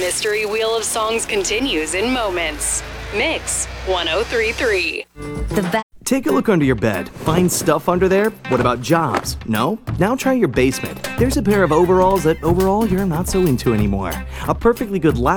Mystery Wheel of Songs continues in moments. Mix 1033. Take a look under your bed. Find stuff under there? What about jobs? No? Now try your basement. There's a pair of overalls that overall you're not so into anymore. A perfectly good